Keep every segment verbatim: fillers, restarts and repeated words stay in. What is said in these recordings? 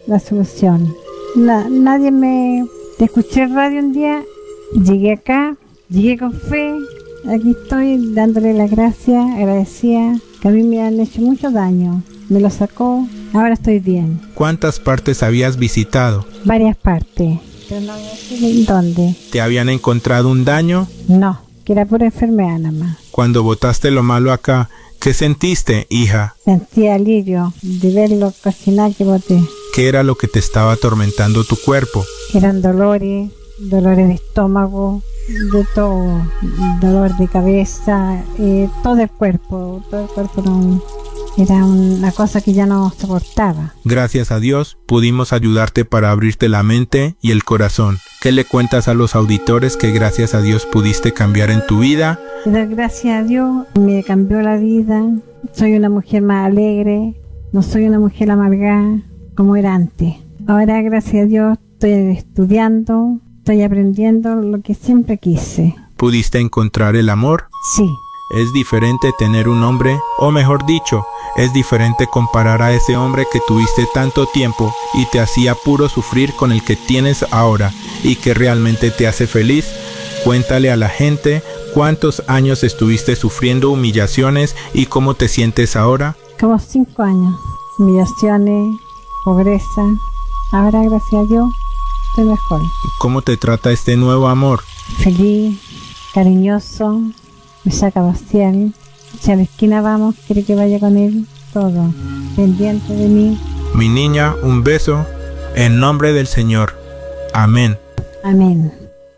la solución. Na, nadie me... Escuché radio un día, llegué acá, llegué con fe, aquí estoy dándole las gracias, agradecida, que a mí me han hecho mucho daño. Me lo sacó, ahora estoy bien. ¿Cuántas partes habías visitado? Varias partes, pero no voy a decir dónde. ¿Te habían encontrado un daño? No, que era pura enfermedad nada más. Cuando botaste lo malo acá, ¿qué sentiste, hija? Sentí alivio de ver lo cocinar que boté. ¿Qué era lo que te estaba atormentando tu cuerpo? Eran dolores, dolores de estómago, de todo, dolor de cabeza, eh, todo el cuerpo, todo el cuerpo no, era una cosa que ya no soportaba. Gracias a Dios pudimos ayudarte para abrirte la mente y el corazón. ¿Qué le cuentas a los auditores que gracias a Dios pudiste cambiar en tu vida? Gracias a Dios me cambió la vida, soy una mujer más alegre, no soy una mujer amargada como era antes. Ahora gracias a Dios estoy estudiando, estoy aprendiendo lo que siempre quise. ¿Pudiste encontrar el amor? Sí. Es diferente tener un hombre, o mejor dicho, es diferente comparar a ese hombre que tuviste tanto tiempo y te hacía puro sufrir con el que tienes ahora y que realmente te hace feliz. Cuéntale a la gente cuántos años estuviste sufriendo humillaciones y cómo te sientes ahora. Como cinco años, humillaciones, pobreza. Ahora gracias a Dios estoy mejor. ¿Cómo te trata este nuevo amor? Feliz, cariñoso, me saca a pasear. Si a la esquina vamos, quiere que vaya con él, todo, pendiente de mí. Mi niña, un beso, en nombre del Señor. Amén. Amén.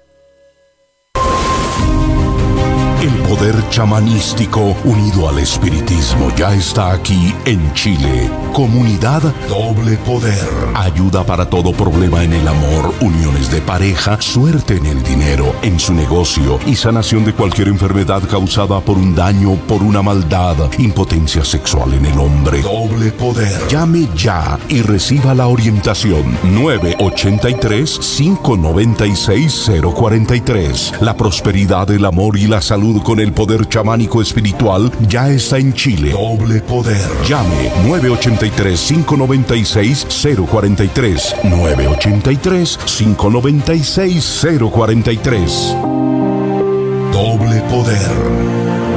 El poder chamanístico unido al espiritismo ya está aquí en Chile. Comunidad Doble Poder. Ayuda para todo problema en el amor, uniones de pareja, suerte en el dinero, en su negocio y sanación de cualquier enfermedad causada por un daño, por una maldad, impotencia sexual en el hombre. Doble Poder. Llame ya y reciba la orientación. nueve ocho tres, cinco nueve seis, cero cuatro tres. La prosperidad, el amor y la salud con el poder chamánico espiritual ya está en Chile. Doble Poder. Llame nueve ocho tres, cinco nueve seis, cero cuatro tres. nueve ocho tres, cinco nueve seis, cero cuatro tres. Doble Poder.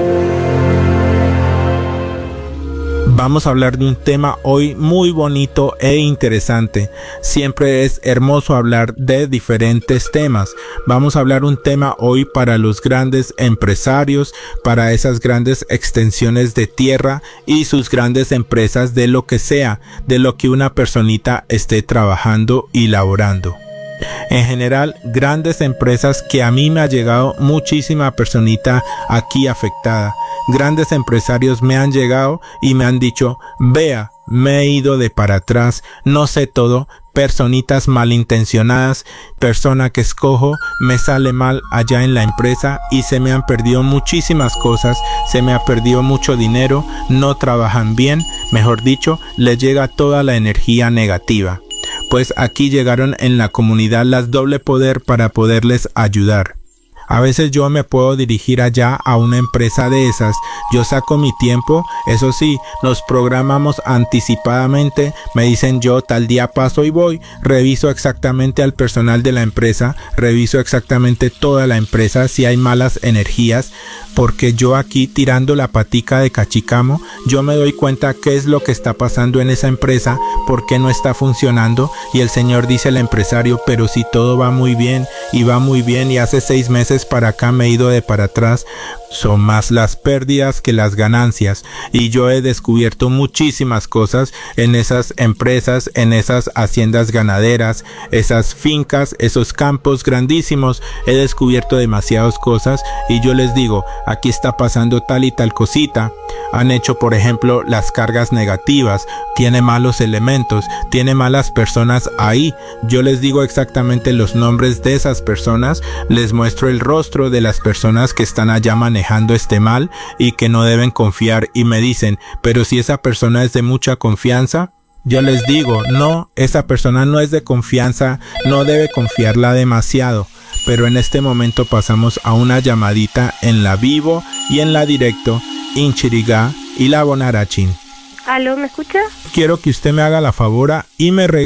Vamos a hablar de un tema hoy muy bonito e interesante. Siempre es hermoso hablar de diferentes temas. Vamos a hablar un tema hoy para los grandes empresarios, para esas grandes extensiones de tierra y sus grandes empresas de lo que sea, de lo que una personita esté trabajando y laborando. En general, grandes empresas que a mí me ha llegado muchísima personita aquí afectada. Grandes empresarios me han llegado y me han dicho, vea, me he ido de para atrás, no sé todo, personitas malintencionadas, persona que escojo, me sale mal allá en la empresa y se me han perdido muchísimas cosas, se me ha perdido mucho dinero, no trabajan bien, mejor dicho, les llega toda la energía negativa. Pues aquí llegaron en la comunidad las Doble Poder para poderles ayudar. A veces yo me puedo dirigir allá a una empresa de esas, yo saco mi tiempo, eso sí, nos programamos anticipadamente, me dicen yo tal día paso y voy, reviso exactamente al personal de la empresa, reviso exactamente toda la empresa si hay malas energías, porque yo aquí tirando la patica de cachicamo, yo me doy cuenta qué es lo que está pasando en esa empresa, por qué no está funcionando, y el señor dice al empresario, pero si todo va muy bien, y va muy bien, y hace seis meses para acá me he ido de para atrás, son más las pérdidas que las ganancias, y yo he descubierto muchísimas cosas en esas empresas, en esas haciendas ganaderas, esas fincas, esos campos grandísimos, he descubierto demasiadas cosas, y yo les digo, aquí está pasando tal y tal cosita, han hecho por ejemplo las cargas negativas, tiene malos elementos, tiene malas personas ahí, yo les digo exactamente los nombres de esas personas, les muestro el rostro de las personas que están allá manejando este mal y que no deben confiar, y me dicen, pero si esa persona es de mucha confianza, yo les digo, no, esa persona no es de confianza, no debe confiarla demasiado. Pero en este momento pasamos a una llamadita en la vivo y en la directo, Inchirigá y la Bonarachín. ¿Aló, me escucha? Quiero que usted me haga la favor y me regale